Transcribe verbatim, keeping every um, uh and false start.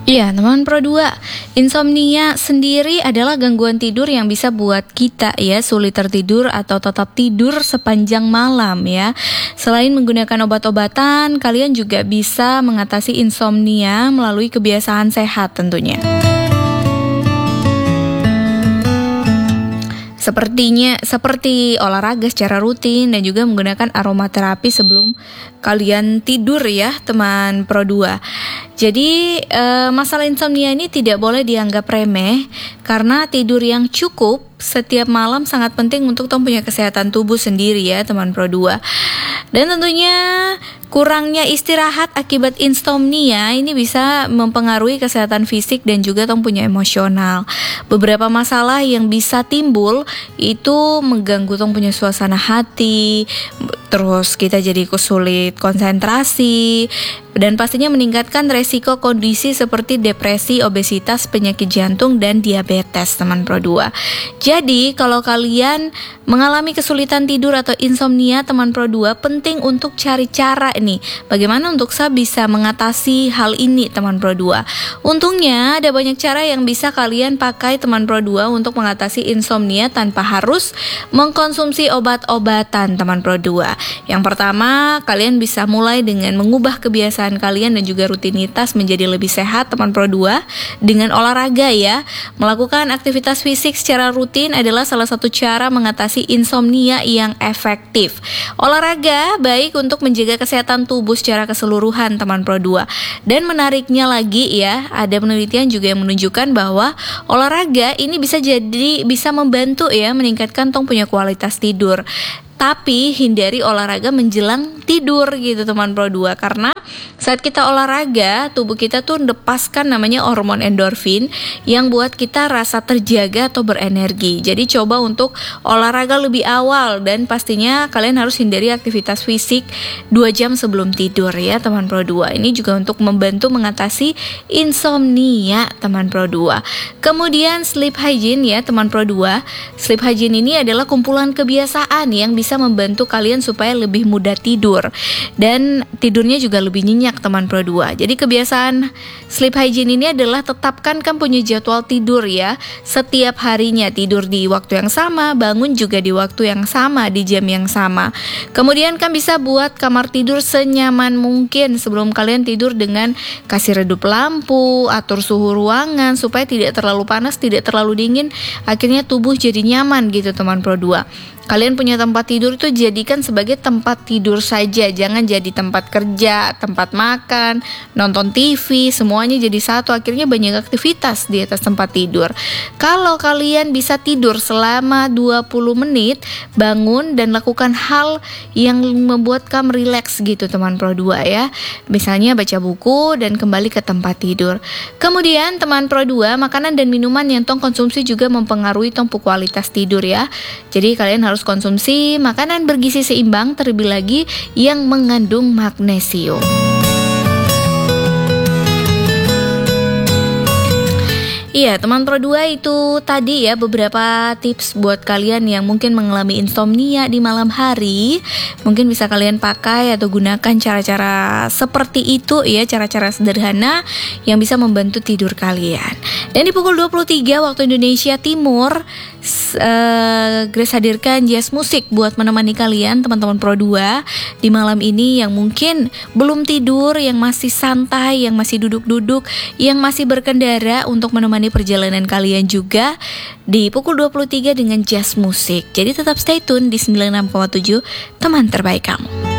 Iya, teman Pro dua, insomnia sendiri adalah gangguan tidur yang bisa buat kita ya sulit tertidur atau tetap tidur sepanjang malam ya. Selain menggunakan obat-obatan, kalian juga bisa mengatasi insomnia melalui kebiasaan sehat tentunya. Sepertinya seperti olahraga secara rutin dan juga menggunakan aromaterapi sebelum kalian tidur ya, teman Pro dua. Jadi e, masalah insomnia ini tidak boleh dianggap remeh karena tidur yang cukup setiap malam sangat penting untuk tong punya kesehatan tubuh sendiri ya, teman Pro dua. Dan tentunya kurangnya istirahat akibat insomnia ini bisa mempengaruhi kesehatan fisik dan juga tong punya emosional. Beberapa masalah yang bisa timbul itu mengganggu tong punya suasana hati, terus kita jadi sulit konsentrasi, dan pastinya meningkatkan resiko kondisi seperti depresi, obesitas, penyakit jantung, dan diabetes, teman Pro dua. Jadi kalau kalian mengalami kesulitan tidur atau insomnia, teman Pro dua, penting untuk cari cara nih bagaimana untuk saya bisa mengatasi hal ini, teman Pro dua. Untungnya ada banyak cara yang bisa kalian pakai, teman Pro dua, untuk mengatasi insomnia tanpa harus mengkonsumsi obat-obatan, teman Pro dua. Yang pertama, kalian bisa mulai dengan mengubah kebiasaan kalian dan juga rutinitas menjadi lebih sehat, teman Pro dua, dengan olahraga ya. Melakukan aktivitas fisik secara rutin adalah salah satu cara mengatasi insomnia yang efektif. Olahraga baik untuk menjaga kesehatan tubuh secara keseluruhan, teman Pro dua. Dan menariknya lagi ya, ada penelitian juga yang menunjukkan bahwa olahraga ini bisa jadi bisa membantu ya meningkatkan tong punya kualitas tidur. Tapi hindari olahraga menjelang tidur gitu, teman Pro dua, karena saat kita olahraga tubuh kita tuh lepaskan namanya hormon endorfin yang buat kita rasa terjaga atau berenergi. Jadi coba untuk olahraga lebih awal dan pastinya kalian harus hindari aktivitas fisik dua jam sebelum tidur ya, teman Pro dua. Ini juga untuk membantu mengatasi insomnia, teman Pro dua. Kemudian sleep hygiene ya, teman Pro dua. Sleep hygiene ini adalah kumpulan kebiasaan yang bisa bisa membantu kalian supaya lebih mudah tidur dan tidurnya juga lebih nyenyak, teman Pro dua. Jadi kebiasaan sleep hygiene ini adalah tetapkan kan punya jadwal tidur ya, setiap harinya tidur di waktu yang sama, bangun juga di waktu yang sama, di jam yang sama. Kemudian kan bisa buat kamar tidur senyaman mungkin sebelum kalian tidur dengan kasih redup lampu, atur suhu ruangan supaya tidak terlalu panas, tidak terlalu dingin, akhirnya tubuh jadi nyaman gitu, teman Pro dua. Kalian punya tempat tidur itu jadikan sebagai tempat tidur saja, jangan jadi tempat kerja, tempat makan, nonton T V, semuanya jadi satu, akhirnya banyak aktivitas di atas tempat tidur. Kalau kalian bisa tidur selama dua puluh menit, bangun dan lakukan hal yang membuat kamu rileks gitu, teman Pro dua ya. Misalnya baca buku dan kembali ke tempat tidur. Kemudian teman Pro dua, makanan dan minuman yang tong konsumsi juga mempengaruhi tong kualitas tidur ya. Jadi kalian harus konsumsi makanan bergizi seimbang, terlebih lagi yang mengandung magnesium. Iya, teman Pro dua, itu tadi ya beberapa tips buat kalian yang mungkin mengalami insomnia di malam hari. Mungkin bisa kalian pakai atau gunakan cara-cara seperti itu ya, cara-cara sederhana yang bisa membantu tidur kalian. Dan di pukul dua puluh tiga waktu Indonesia Timur, uh, Grace hadirkan jazz musik buat menemani kalian, teman-teman Pro dua, di malam ini yang mungkin belum tidur, yang masih santai, yang masih duduk-duduk, yang masih berkendara, untuk menemani perjalanan kalian juga di pukul dua puluh tiga dengan jazz musik. Jadi tetap stay tune di sembilan puluh enam koma tujuh, teman terbaik kamu.